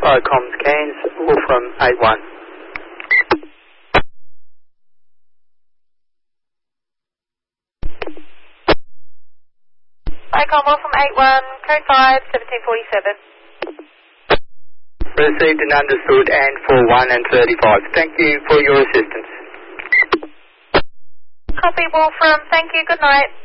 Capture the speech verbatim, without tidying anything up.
uh, comms Cairns, Wolfram eight one. Icon Wolfram eight one, code five, seventeen forty-seven. Received and understood, and for one and thirty-five. Thank you for your assistance. Copy Wolfram, thank you, good night.